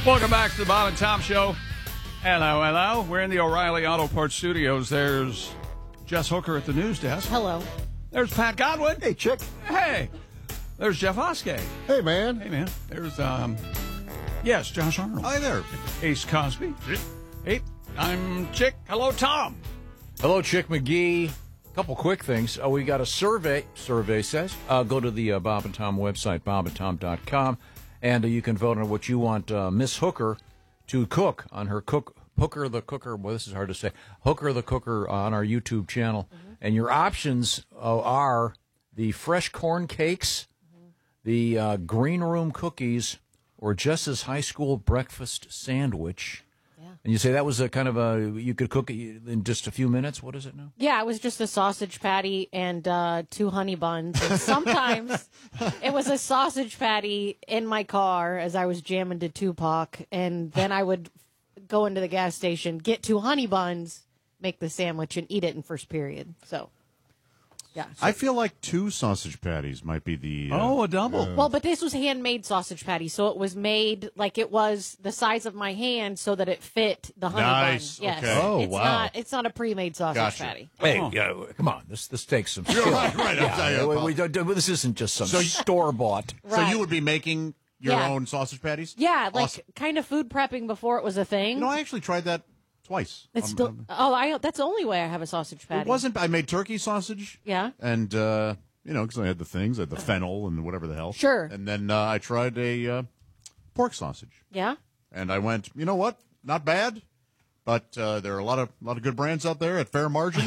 Welcome back to the Bob and Tom Show. Hello, hello. We're in the O'Reilly Auto Parts Studios. There's Jess Hooker at the news desk. Hello. There's Pat Godwin. Hey, chick. Hey. There's Jeff Oskey. Hey, man. Hey, man. There's, yes, Josh Arnold. Hi there. Ace Cosby. Hey, I'm Chick. Hello, Tom. Hello, Chick McGee. A couple quick things. We got a survey says. Go to the Bob and Tom website, bobandtom.com, and you can vote on what you want Miss Hooker to cook on her Hooker the Cooker. Well, this is hard to say. Hooker the Cooker on our YouTube channel. Mm-hmm. And your options are the fresh corn cakes, the green room cookies, or Jess's high school breakfast sandwich. Yeah. And you say that was a kind of you could cook it in just a few minutes. What is it now? Yeah, it was just a sausage patty and 2 honey buns. And sometimes it was a sausage patty in my car as I was jamming to Tupac. And then I would go into the gas station, get 2 honey buns, make the sandwich, and eat it in first period. So, yeah. I feel like 2 sausage patties might be the... a double. Well, but this was handmade sausage patty, so it was made like it was the size of my hand so that it fit the honey Nice. bun. Yes. Okay. Oh, it's wow. It's not a pre-made sausage Gotcha. patty. Hey, come on. This takes some skill. right. This isn't just some store-bought. So Right. you would be making your Yeah. own sausage patties? Yeah, like Awesome. kind of food prepping before it was a thing. You know, I actually tried that twice. It's still. That's the only way I have a sausage patty. It wasn't... I made turkey sausage. Yeah. And, because I had the things, I had the fennel and whatever the hell. Sure. And then I tried a pork sausage. Yeah. And I went, you know what? Not bad. But there are a lot of good brands out there at fair margins.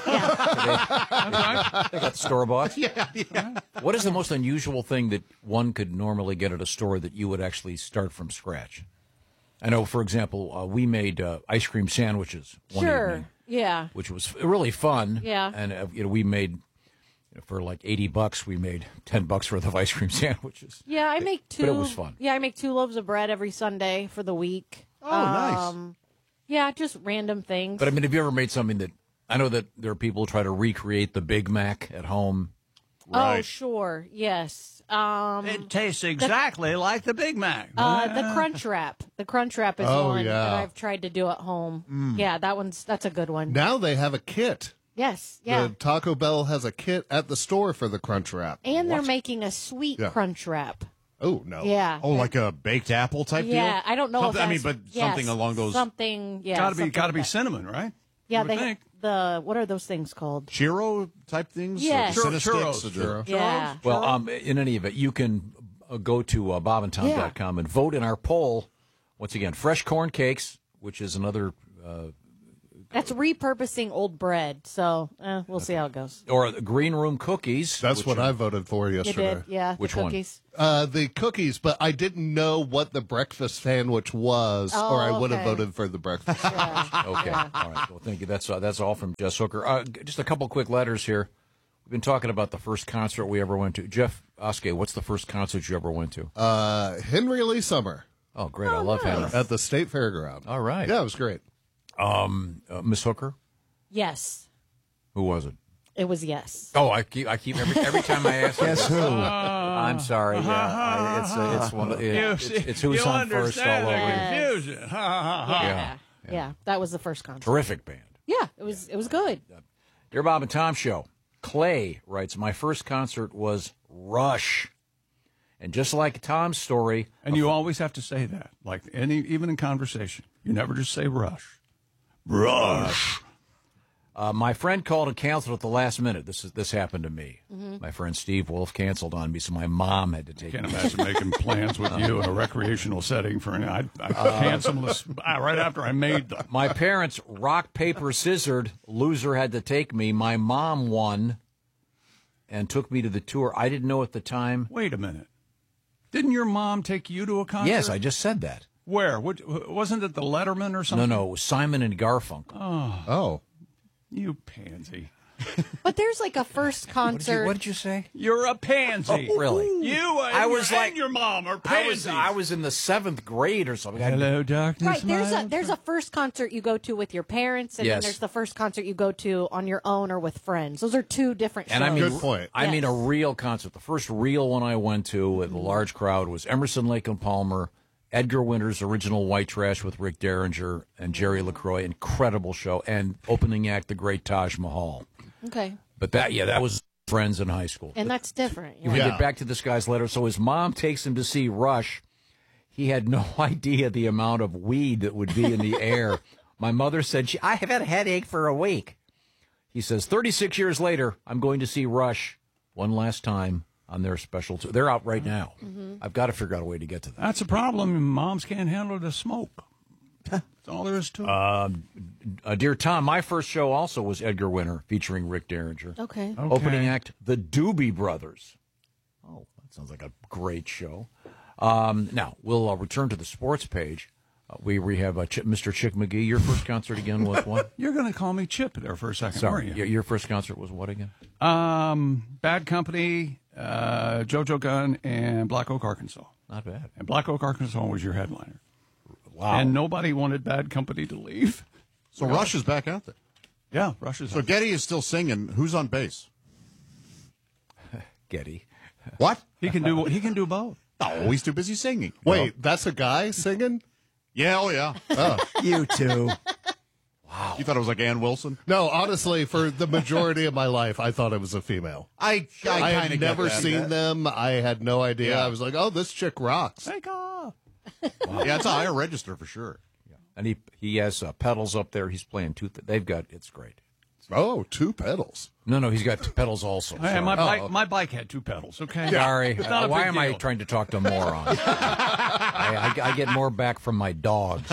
They got store-bought. Yeah. What is the most unusual thing that one could normally get at a store that you would actually start from scratch? I know, for example, we made ice cream sandwiches one Sure. evening, Yeah. which was really fun. Yeah. And we made for like $80, we made $10 worth of ice cream sandwiches. Yeah. I make 2. But it was fun. Yeah, I make 2 loaves of bread every Sunday for the week. Oh, nice. Yeah, just random things. But I mean, have you ever made something that I know that there are people who try to recreate the Big Mac at home? Oh, Right. sure. Yes. It tastes exactly like the Big Mac. The Crunch Wrap. The Crunch Wrap is Oh, one yeah. that I've tried to do at home. Yeah, that's a good one. Now they have a kit. Yes. Yeah. The Taco Bell has a kit at the store for the Crunch Wrap. And they're making a sweet Yeah. Crunch Wrap. Oh, no. Yeah. Oh, like a baked apple type deal? Yeah, I don't know if Something- that's... but something along those... Something, yeah. Gotta be something like that. cinnamon, right? Yeah, You would they think. what are those things called? Churro type things? Yes. Or the Churros. Cinnasticks or the- Yeah. Well, in any event, you can go to bobandtom.com and vote in our poll. Once again, fresh corn cakes, which is another... That's repurposing old bread, so we'll see how it goes. or green room cookies. That's which what are- I voted for You yesterday. did, yeah. Which the one? cookies. The cookies, but I didn't know what the breakfast sandwich was, or I would have okay. voted for the breakfast. Okay. All right. Well, thank you. That's all from Jess Hooker. Just a couple quick letters here. We've been talking about the first concert we ever went to. Jeff Oskey, what's the first concert you ever went to? Henry Lee Summer Oh, great. I love Henry. at the State Fairground. All right. Yeah, it was great. Miss Hooker? Yes. Who was it? It was yes. Oh, I keep every time I ask. Guess who? I'm sorry. Yeah, it's one. It's who's you on first all understand over. the confusion. Ha, ha, ha. Yeah. That was the first concert. Terrific band. Yeah, it was good. Dear Bob and Tom Show, Clay writes, my first concert was Rush. And just like Tom's story, And you always have to say that, like even in conversation. You never just say Rush. Rush. my friend called and canceled at the last minute. This happened to me. Mm-hmm. My friend Steve Wolf canceled on me, so my mom had to take Can't me. imagine making plans with you in a recreational setting for an. I canceled this right after I made them. My parents rock, paper, scissored. Loser had to take me. My mom won and took me to the tour. I didn't know at the time. Wait a minute. Didn't your mom take you to a concert? Yes, I just said that. Where? Wasn't it the Letterman or something? No, it was Simon and Garfunkel. Oh. You pansy. But there's like a first concert. What did you say? You're a pansy. Oh, really? You and, I was like- your mom are pansies. I was in the 7th grade or something. Hello, darkness. Right, my there's a first concert you go to with your parents, and Yes. then there's the first concert you go to on your own or with friends. Those are two different shows. And I mean, Good point. I mean, Yes. a real concert. The first real one I went to with a large crowd was Emerson, Lake and Palmer Edgar Winter's original White Trash with Rick Derringer and Jerry LaCroix. Incredible show. And opening act, the great Taj Mahal. Okay. But that was Friends in high school. And that's different. We get back to this guy's letter. So his mom takes him to see Rush. He had no idea the amount of weed that would be in the air. My mother said, I have had a headache for a week. He says, 36 years later, I'm going to see Rush one last time on their special tour. They're out right now. Mm-hmm. I've got to figure out a way to get to them. That's a problem. Moms can't handle the smoke. That's all there is to it. Dear Tom, my first show also was Edgar Winter featuring Rick Derringer. Okay. Opening act, the Doobie Brothers. Oh, that sounds like a great show. Now, we'll return to the sports page. We have Mr. Chick McGee. Your first concert again was what? You're going to call me Chip there for a second. Sorry, weren't you? your first concert was what again? Bad Company, JoJo Gunn, and Black Oak, Arkansas. Not bad. And Black Oak, Arkansas was your headliner. Wow. And nobody wanted Bad Company to leave. So Rush is back out there. Yeah, Rush is. So Getty is still singing. Who's on bass? Getty. What? He can do both. Oh, he's too busy singing. Wait, that's a guy singing? Yeah, oh yeah. You too. Wow. You thought it was like Ann Wilson? No, honestly, for the majority of my life, I thought it was a female. I had never seen them. I had no idea. Yeah. I was like, oh, this chick rocks. Take off. Yeah, it's a higher register for sure. Yeah. And he has pedals up there. He's playing it's great. Oh, 2 pedals. No, he's got pedals also. Hey, my bike had 2 pedals, okay? Sorry. It's not a Why big am I deal. trying to talk to morons? I get more back from my dogs.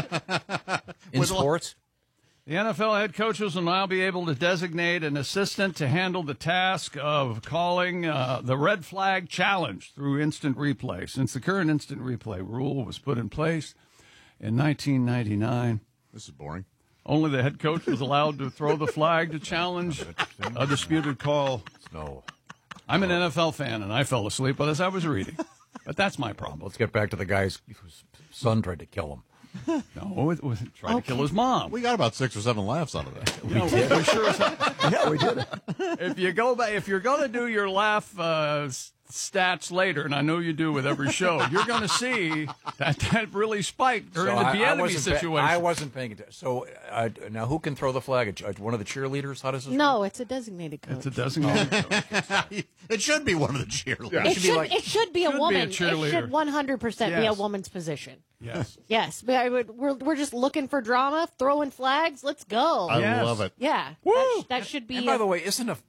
In sports? The NFL head coaches will now be able to designate an assistant to handle the task of calling the red flag challenge through instant replay. Since the current instant replay rule was put in place in 1999, This is boring. only the head coach was allowed to throw the flag to challenge a disputed call. No. I'm an NFL fan, and I fell asleep as I was reading. But that's my problem. Let's get back to the guy's whose son tried to kill him. No, it was trying to kill his mom. We got about 6 or 7 laughs out of that. We did. We sure as hell. Yeah, we did. If you go back, if you're going to do your laugh stats later, and I know you do with every show, you're going to see that really spiked during the Bieniemy situation. I wasn't paying attention. So now, who can throw the flag? One of the cheerleaders? How does this No, work? it's a designated coach. It's a designated coach. It should be one of the cheerleaders. It should be a woman. It cheerleader. should 100% be a Yes. woman's position. Yes. Yes, we're just looking for drama, throwing flags. Let's go. I Yes. love it. Yeah, Woo! that should be. And by the way,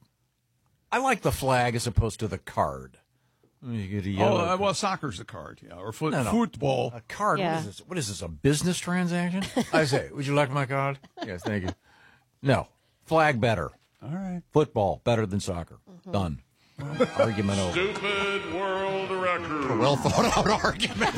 I like the flag as opposed to the card. You get a yellow Well, soccer's a card, yeah, or No. football. a card. Yeah. What is this? A business transaction? I say, would you like my card? Yes, thank you. No, flag better. All right. Football better than soccer. Done. Argument over. Stupid world record. Well thought out argument.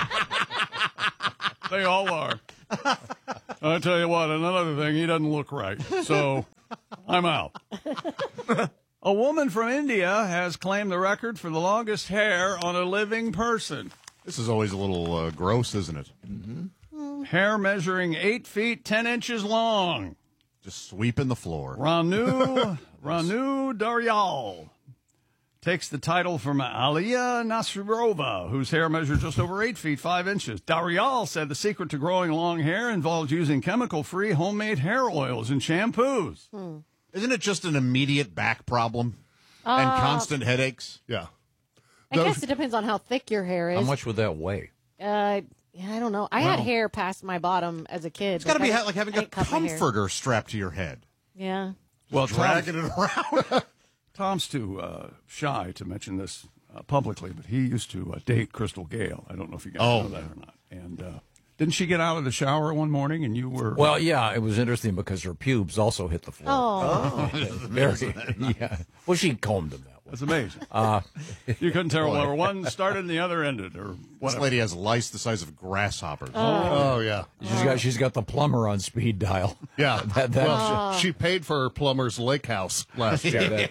They all are. I tell you what, another thing, he doesn't look right. So I'm out. A woman from India has claimed the record for the longest hair on a living person. This is always a little gross, isn't it? Hair measuring 8 feet, 10 inches long. Just sweeping the floor. Ranu Daryal takes the title from Aliya Nasirova, whose hair measured just over 8 feet, 5 inches. Daryal said the secret to growing long hair involves using chemical-free homemade hair oils and shampoos. Isn't it just an immediate back problem and constant headaches? Yeah. I guess it depends on how thick your hair is. How much would that weigh? Yeah, I don't know. I had hair past my bottom as a kid. It's got to be like having a I cut my hair. comforter strapped to your head. Yeah. Well, Dragging it around. Tom's too shy to mention this publicly, but he used to date Crystal Gale. I don't know if you guys know that or not. And didn't she get out of the shower one morning and you were... Well, yeah, it was interesting because her pubes also hit the floor. Oh. Very, yeah. Well, she combed them that way. That's amazing. You couldn't tell where one started and the other ended, or This whatever. lady has lice the size of grasshoppers. Oh, yeah. She's got the plumber on speed dial. Yeah. That- Well, she paid for her plumber's lake house last year.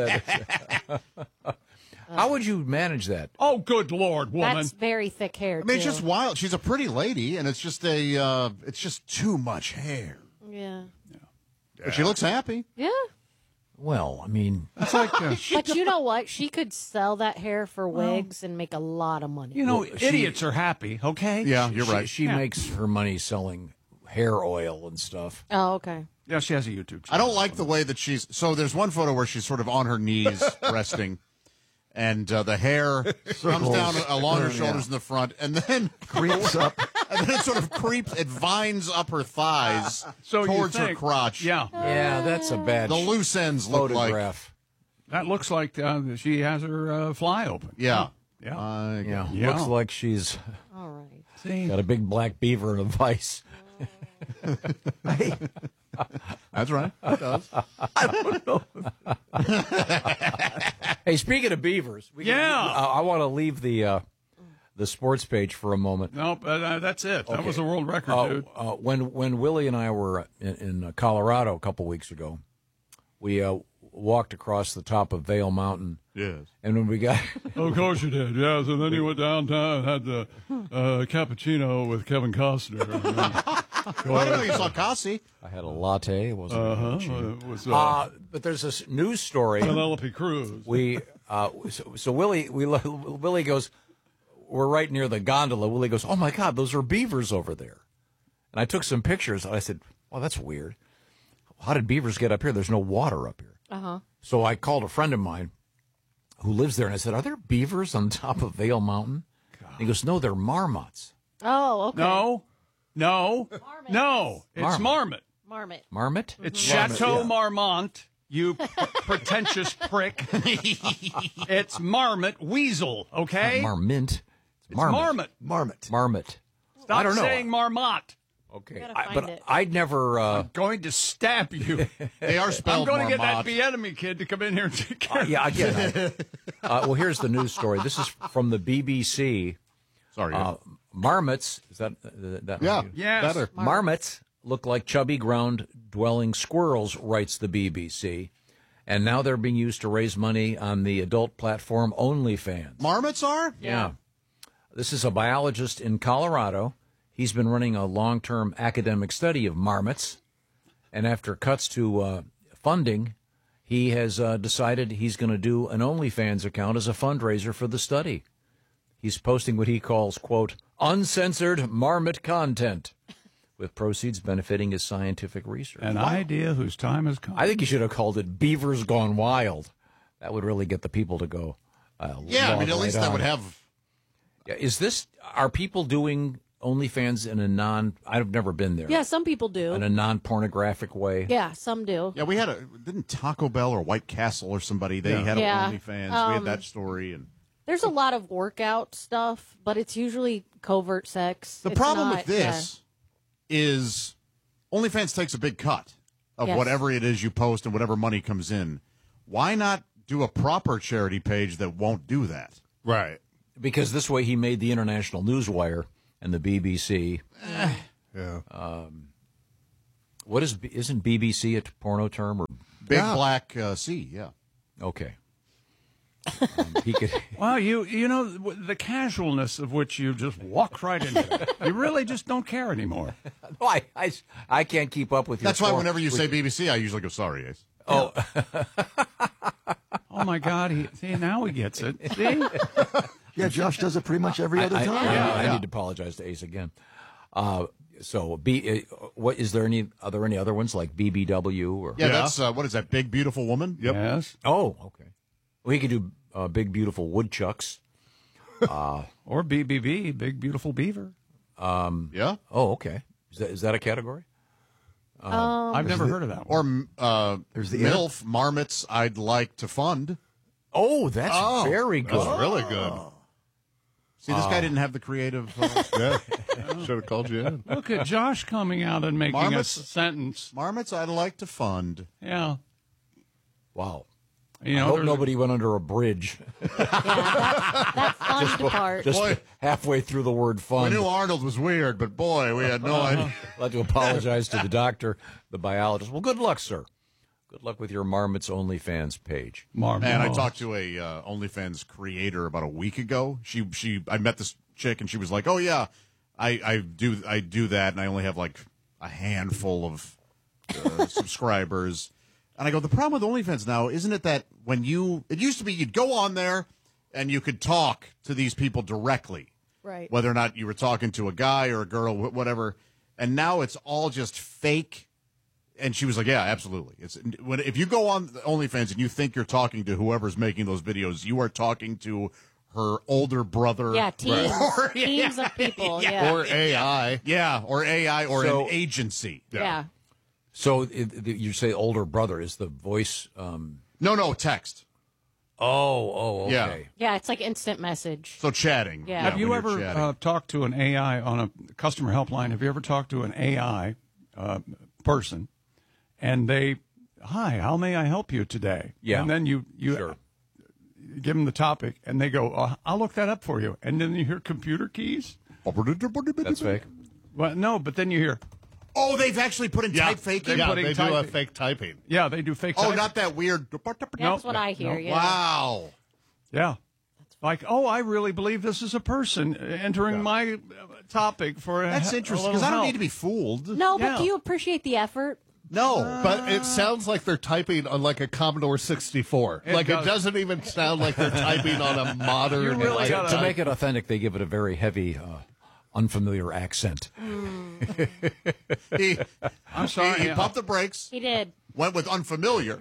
How would you manage that? Oh, good Lord, woman. That's very thick hair. I mean, it's too. just wild. She's a pretty lady, and it's just it's just too much hair. Yeah. But she looks happy. Yeah. Well, I mean, It's like, But you know what? She could sell that hair for wigs and make a lot of money. you know, Well, she- idiots are happy, okay? Yeah, you're right. She makes her money selling hair oil and stuff. Oh, okay. Yeah, she has a YouTube channel. I don't like the way that she's. So there's one photo where she's sort of on her knees resting, and the hair comes down along her shoulders in the front, and then Creeps up. and then it sort of creeps. It vines up her thighs So you towards her think- crotch. Yeah, Yeah, that's a bad The loose ends look like. photograph. that looks like she has her fly open. Yeah. Yeah. Yeah, Yeah. looks like she's All right. See? got a big black beaver and a vice. That's right. It does. Hey, speaking of beavers, I want to leave the sports page for a moment. Nope, that's it. That was a world record, dude. When Willie and I were in Colorado a couple weeks ago, we walked across the top of Vail Mountain. Yes. And when we got Of course you did, yes. And then you went downtown and had the cappuccino with Kevin Costner. I didn't know you saw Cassie. I had a latte. It wasn't a cappuccino. It was But there's this news story. Penelope Cruz. We so Willie goes, we're right near the gondola. Willie goes, oh my God, those are beavers over there. And I took some pictures. And I said, well, that's weird. How did beavers get up here? There's no water up here. Uh-huh. So I called a friend of mine who lives there, and I said, are there beavers on top of Vail Mountain? And he goes, no, they're marmots. Oh, okay. No. It's Marmot. Marmot. Marmot? It's Chateau Marmont, you pretentious prick. It's Marmot Weasel, okay? Marmint. It's Marmot. Marmot. Marmot. Stop I don't know. saying Marmot. Okay. gotta find But it. I'd never... Going to stab you. They are I'm spelled going to get that Marmot. Bienemy kid to come in here and take care of yeah, I get that. Well, here's the news story. This is from the BBC. Sorry. Marmots, is that Yeah. right? Yes. Better. Marmots look like chubby ground-dwelling squirrels, writes the BBC. And now they're being used to raise money on the adult platform OnlyFans. Marmots are? Yeah. This is a biologist in Colorado. He's been running a long-term academic study of marmots. And after cuts to funding, he has decided he's going to do an OnlyFans account as a fundraiser for the study. He's posting what he calls, quote, uncensored marmot content, with proceeds benefiting his scientific research. An idea whose time has come. I think you should have called it Beavers Gone Wild. That would really get the people to go. Yeah, I mean, at log least right that on. would have. Yeah, are people doing OnlyFans in a I've never been there. Yeah, some people do. In a non-pornographic way. Yeah, some do. Yeah, we had didn't Taco Bell or White Castle or somebody, they had Yeah. an OnlyFans. We had that story. And There's a lot of workout stuff, but it's usually covert sex. the It's problem not- with this is OnlyFans takes a big cut of Yes. whatever it is you post and whatever money comes in. Why not do a proper charity page that won't do that? Right. Because this way he made the International Newswire and the BBC. Yeah. Isn't BBC a porno term? Or Big Black Sea, yeah. okay. He could. Well, you know, the casualness of which you just walk right into it. You really just don't care anymore. No, I can't keep up with your. That's why whenever you say BBC, I usually go, sorry, Ace. Oh my God! See, now he gets it. See? Yeah, Josh does it pretty much every other time. I need to apologize to Ace again. What is there any? Are there any other ones like BBW or? Yeah, that's, what is that, Big Beautiful Woman? Yep. Yes. Oh, okay. Well, he could do Big Beautiful Woodchucks. Or BBB, Big Beautiful Beaver. Yeah. Oh, okay. Is that a category? I've never heard of that one. Or There's the MILF, Marmots I'd Like to Fund. Oh, that's very good. That's really good. See, this guy didn't have the creative. Yeah. Should have called you in. Look at Josh coming out and making Marmots? a sentence. Marmots I'd Like to Fund. Yeah. Wow. You I know, hope there's nobody went under a bridge That fun part. just Boy. halfway through the word We fun. knew Arnold was weird, but boy, we had no idea. I'd like to apologize to the doctor, the biologist. Well, good luck, sir. Good luck with your Marmots OnlyFans page. Man, I talked to a OnlyFans creator about a week ago. I met this chick and she was like, "Oh yeah, I do that, and I only have like a handful of subscribers." And I go, the problem with OnlyFans now, isn't it that it used to be you'd go on there and you could talk to these people directly. Right. Whether or not you were talking to a guy or a girl, whatever. And now it's all just fake. And she was like, yeah, absolutely. If you go on OnlyFans and you think you're talking to whoever's making those videos, you are talking to her older brother. Yeah, teams. Teams of people. Yeah. Or AI. Yeah, or AI or So- an agency. Yeah. So you say older brother. Is the voice... No, text. okay. Yeah. Yeah, it's like instant message. So chatting. Yeah. Have you when you're ever chatting. talked to an AI on a customer helpline? Have you ever talked to an AI person and they, hi, how may I help you today? Yeah. And then you Sure. give them the topic and they go, I'll look that up for you. And then you hear computer keys. That's fake. Well, no, but then you hear, Oh, they've actually put in type faking? Yeah, putting they do a typing. fake typing. yeah, they do fake Oh, typing. not that weird. That's what I hear. Yeah. Wow. Yeah. Like, oh, I really believe this is a person entering my topic for That's interesting because I don't need to be fooled. No, but Yeah. do you appreciate the effort? No. But it sounds like they're typing on like a Commodore 64. It Like does. it doesn't even sound like they're typing on a modern. You really like, gotta- To make it authentic, they give it a very heavy, unfamiliar accent. I'm sorry. He pumped the brakes, He did. went with unfamiliar.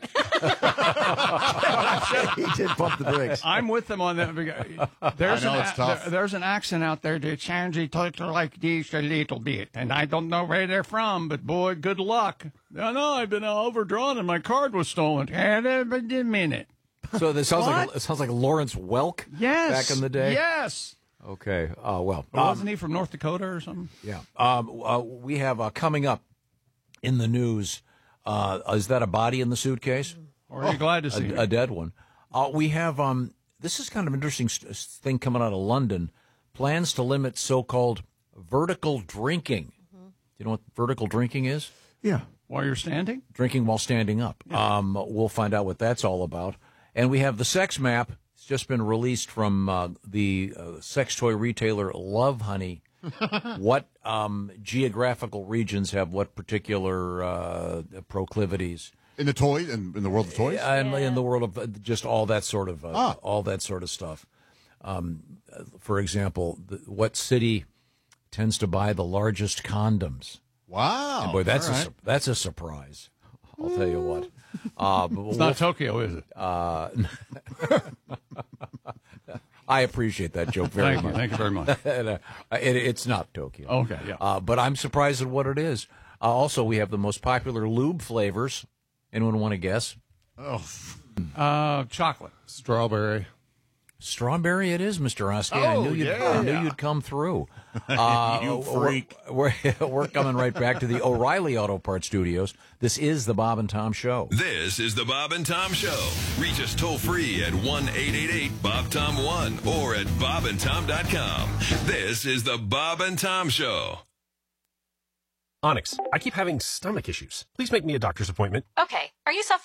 He did bump the brakes. I'm with them on that. There's, I know, it's tough. There's an accent out there that sounds like this a little bit, and I don't know where they're from, but boy, good luck. No, I've been overdrawn and my card was stolen. And a minute. So this sounds like What? it sounds like Lawrence Welk Yes. back in the day. Yes. Okay. Well, Wasn't he from North Dakota or something? yeah. We have coming up in the news. Is that a body in the suitcase? Or are you glad to see A dead one. We have this is kind of an interesting thing coming out of London. Plans to limit so-called vertical drinking. Do you know what vertical drinking is? Yeah. while you're standing? Drinking while standing up. We'll find out what that's all about. And we have the sex map. It's just been released from the sex toy retailer Love Honey. What geographical regions have what particular proclivities? In the toys, in the world of toys? In the world of just all that sort of stuff. For example, what city tends to buy the largest condoms? Wow. And boy, that's all right. that's a surprise. I'll tell you what. It's not Tokyo, is it? I appreciate that joke very much. Thank you very much. It's not Tokyo. Okay, yeah. But I'm surprised at what it is. Also, we have the most popular lube flavors. Anyone want to guess? Chocolate. Strawberry. Strawberry it is, Mr. Oski. I knew you'd come through. You freak. We're coming right back to the O'Reilly Auto Parts Studios. This is the Bob and Tom Show. This is the Bob and Tom Show. Reach us toll free at 1-888-BOB-TOM-1 or at bobandtom.com. This is the Bob and Tom Show. Onyx, I keep having stomach issues. Please make me a doctor's appointment. Okay. Are you suffering